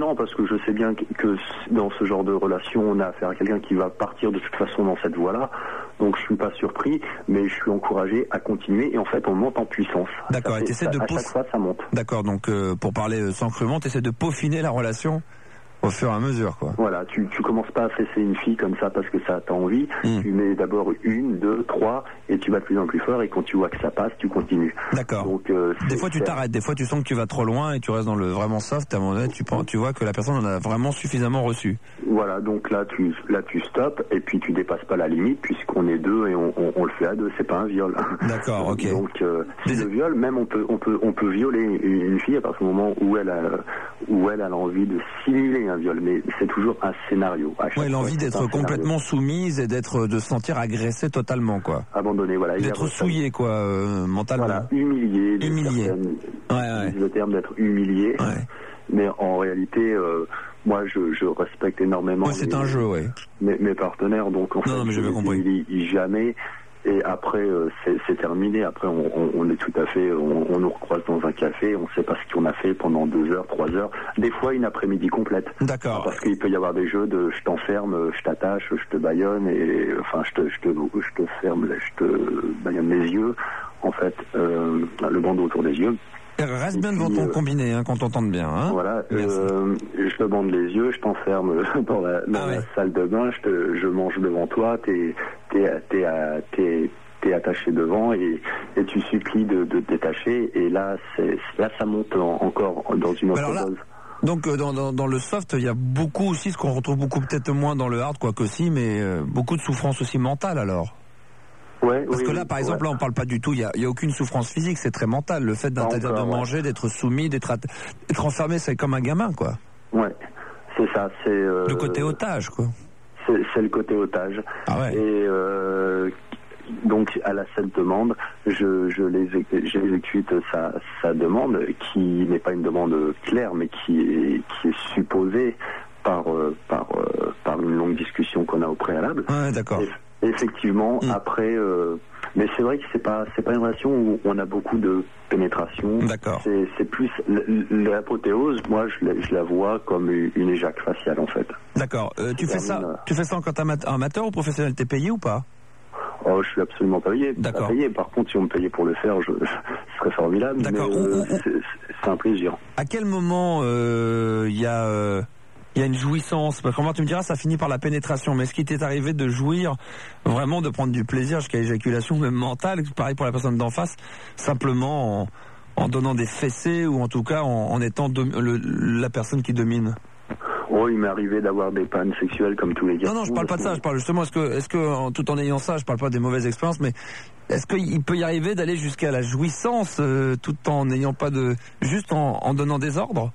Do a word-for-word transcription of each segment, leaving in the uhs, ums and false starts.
non, parce que je sais bien que, que dans ce genre de relation, on a affaire à quelqu'un qui va partir de toute façon dans cette voie-là. Donc je suis pas surpris, mais je suis encouragé à continuer. Et en fait, on monte en puissance. D'accord. Et t'essaies de à peauf... chaque fois, ça monte. D'accord. Donc euh, pour parler sans crûment, t'essaies de peaufiner la relation au fur et à mesure, quoi. Voilà, tu tu commences pas à fesser une fille comme ça parce que ça t'as envie. Mmh. Tu mets d'abord une, deux, trois, et tu vas de plus en plus fort. Et quand tu vois que ça passe, tu continues. D'accord. Donc euh, des fois tu t'arrêtes, des fois tu sens que tu vas trop loin et tu restes dans le vraiment soft. À un moment donné, tu prends, tu vois que la personne en a vraiment suffisamment reçu. Voilà, donc là tu là tu stoppes et puis tu dépasses pas la limite puisqu'on est deux et on, on, on le fait à deux. C'est pas un viol. D'accord, ok. Donc euh, c'est le viol. Même on peut on peut on peut violer une fille à partir du moment où elle a où elle a l'envie de simuler un viol, mais c'est toujours un scénario. Ouais, l'envie d'être complètement soumise et d'être de se sentir agressée totalement, quoi. Abandonnée, voilà. D'être souillée, quoi, euh, mentalement. Voilà, humiliée. Humiliée. Ouais, ouais. Le terme d'être humilié. Ouais. Mais en réalité, euh, moi, je, je respecte énormément. Ouais, c'est les, un jeu, ouais. Mes, mes partenaires, donc en non, fait, non, mais je ne humilie jamais. Et après, euh, c'est, c'est terminé. Après, on, on, on est tout à fait, on, on nous recroise dans un café, on sait pas ce qu'on a fait pendant deux heures, trois heures. Des fois, une après-midi complète. D'accord. Parce qu'il peut y avoir des jeux de je t'enferme, je t'attache, je te baïonne, et enfin, je te, je te, je te ferme, je te baïonne les yeux. En fait, euh, le bandeau autour des yeux. Reste bien devant ton euh, combiné, hein, qu'on t'entende bien. Hein. Voilà, euh, je te bande les yeux, je t'enferme dans la, dans ah ouais. la salle de bain, je, te, je mange devant toi, t'es, t'es, t'es, t'es, t'es attaché devant et, et tu supplies de, de te détacher. Et là, c'est, là ça monte en, encore dans une autre dose. Donc euh, dans, dans, dans le soft, il y a beaucoup aussi, ce qu'on retrouve beaucoup peut-être moins dans le hard, quoi que si, mais euh, beaucoup de souffrance aussi mentale alors. Ouais, Parce oui, que là, oui, par exemple, ouais. là, on parle pas du tout. Il y a, il y a aucune souffrance physique, c'est très mental. Le fait d'interdire de manger, ouais. d'être soumis, d'être, att... d'être enfermé, c'est comme un gamin, quoi. Ouais, c'est ça. C'est euh... le côté otage, quoi. C'est, c'est le côté otage. Ah ouais. Et euh, donc, à la seule demande, je, je j'exécute sa, sa demande, qui n'est pas une demande claire, mais qui est, qui est supposée par, euh, par, euh, par une longue discussion qu'on a au préalable. Ouais, d'accord. Et, effectivement, mmh. après, euh, mais c'est vrai que c'est pas, c'est pas une relation où on a beaucoup de pénétration. D'accord. C'est, c'est plus l'apothéose. Moi, je la, je la vois comme une éjac faciale, en fait. D'accord. Euh, tu fais ça, euh... tu fais ça en tant qu'amateur ou professionnel? T'es payé ou pas? Oh, je suis absolument pas payé. D'accord. Pas payé. Par contre, si on me payait pour le faire, je, je serais formidable. D'accord. Mais, euh, c'est, c'est un plaisir. À quel moment il euh, y a euh... il y a une jouissance? Parce que moi, tu me diras, ça finit par la pénétration. Mais est-ce qu'il t'est arrivé de jouir, vraiment de prendre du plaisir jusqu'à l'éjaculation, même mentale, pareil pour la personne d'en face, simplement en, en donnant des fessées ou en tout cas en, en étant dom- le, la personne qui domine? Oh, il m'est arrivé d'avoir des pannes sexuelles comme tous les gars. Non, non, je parle pas de ça. Je parle justement, est-ce que, est-ce que, tout en ayant ça, je parle pas des mauvaises expériences, mais est-ce qu'il peut y arriver d'aller jusqu'à la jouissance, euh, tout en n'ayant pas de, juste en, en donnant des ordres?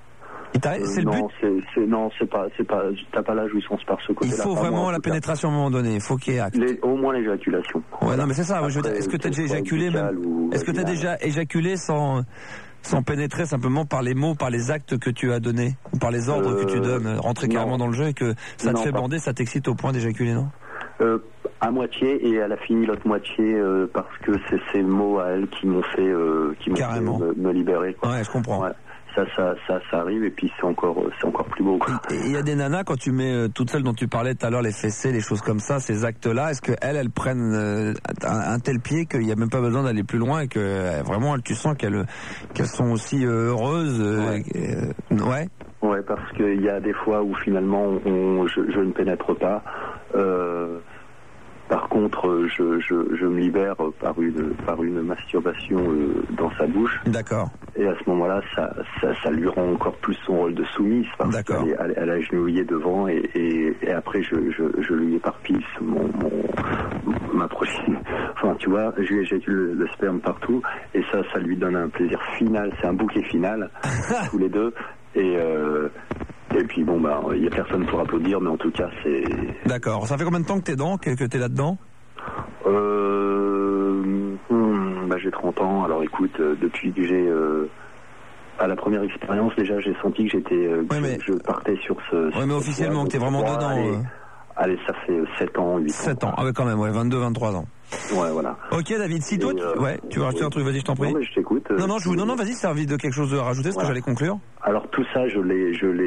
Euh, c'est le non, but. C'est, c'est, non, c'est pas, c'est pas, t'as pas la jouissance par ce côté-là. Il faut vraiment moi, la pénétration à un moment donné. Il faut qu'il y ait acte. Les, au moins l'éjaculation. Ouais, voilà. Non, mais c'est ça. Après, je veux dire, est-ce que t'as déjà éjaculé même Est-ce que t'as déjà éjaculé sans, sans pénétrer, simplement par les mots, par les actes que tu as donnés, ou par les ordres euh, que tu donnes, rentrer non. carrément dans le jeu et que ça non, te fait pas. bander, ça t'excite au point d'éjaculer, non? Euh, à moitié, et elle a fini l'autre moitié euh, parce que c'est ces mots à elle qui m'ont fait, euh, qui m'ont fait me, me libérer. Quoi. Ouais, je comprends. Ouais. Ça, ça, ça, ça arrive et puis c'est encore, c'est encore plus beau. Il y a des nanas, quand tu mets euh, toutes celles dont tu parlais tout à l'heure, les fessées, les choses comme ça, ces actes-là, est-ce que elles, elles prennent euh, un, un tel pied qu'il n'y a même pas besoin d'aller plus loin et que euh, vraiment, tu sens qu'elles, qu'elles sont aussi euh, heureuses euh, ouais. Euh, ouais. Ouais, parce qu'il y a des fois où finalement, on, je, je ne pénètre pas. Euh, Par contre, je, je, je me libère par une, par une masturbation euh, dans sa bouche. D'accord. Et à ce moment-là, ça, ça, ça lui rend encore plus son rôle de soumise. Parce D'accord. qu'elle elle, elle a agenouillé devant et, et, et après, je, je, je lui éparpille mon, mon, ma prochaine. Enfin, tu vois, je lui éjacule le, le sperme partout et ça, ça lui donne un plaisir final. C'est un bouquet final, tous les deux. Et... Euh, Et puis bon, bah, il n'y a personne pour applaudir, mais en tout cas, c'est... D'accord. Ça fait combien de temps que t'es dedans, que, que t'es là-dedans? Euh... Hmm, bah, j'ai trente ans, alors écoute, euh, depuis que j'ai... Euh, à la première expérience, déjà, j'ai senti que j'étais... Euh, ouais, que mais... je partais sur ce... Ouais, mais officiellement, que t'es vraiment ouais, dedans... Allez, euh... allez, ça fait sept ans, huit ans. sept ans, ah ouais, quand même, ouais, vingt-deux, vingt-trois ans. Ouais, voilà. Ok, David, si toi, tu, euh, ouais, tu veux rajouter un truc, vas-y, je t'en prie. Non, mais je t'écoute. Non, non, je, non, non, vas-y, c'est envie de quelque chose à rajouter, parce voilà. que j'allais conclure. Alors, tout ça, je l'ai, je l'ai